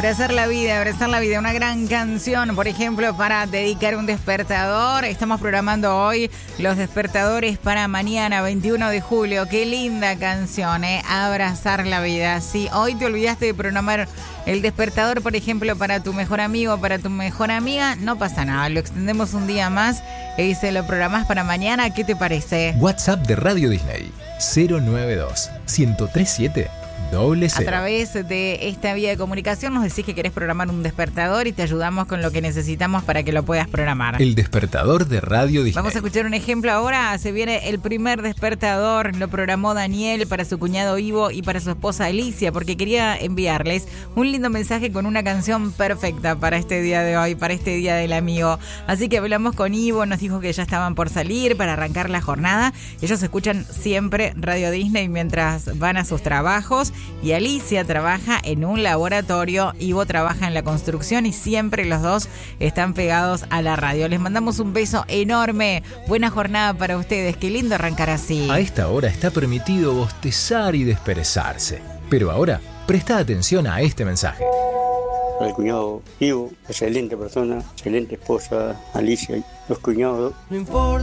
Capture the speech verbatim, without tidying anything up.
Abrazar la vida, abrazar la vida, una gran canción, por ejemplo, para dedicar un despertador. Estamos programando hoy los despertadores para mañana, veintiuno de julio. Qué linda canción, ¿eh? Abrazar la vida. Si hoy te olvidaste de programar el despertador, por ejemplo, para tu mejor amigo, para tu mejor amiga, no pasa nada. Lo extendemos un día más y se lo programás para mañana. ¿Qué te parece? WhatsApp de Radio Disney, cero nueve dos, uno tres siete, doble cero. A través de esta vía de comunicación nos decís que querés programar un despertador y te ayudamos con lo que necesitamos para que lo puedas programar. El despertador de Radio Disney. Vamos a escuchar un ejemplo ahora. Se viene el primer despertador. Lo programó Daniel para su cuñado Ivo y para su esposa Alicia, porque quería enviarles un lindo mensaje con una canción perfecta para este día de hoy, para este día del amigo. Así que hablamos con Ivo, nos dijo que ya estaban por salir para arrancar la jornada. Ellos escuchan siempre Radio Disney mientras van a sus trabajos. Y Alicia trabaja en un laboratorio, Ivo trabaja en la construcción y siempre los dos están pegados a la radio. Les mandamos un beso enorme. Buena jornada para ustedes. Qué lindo arrancar así. A esta hora está permitido bostezar y desperezarse. Pero ahora, presta atención a este mensaje. Al cuñado Ivo, excelente persona, excelente esposa Alicia, los cuñados. No importa.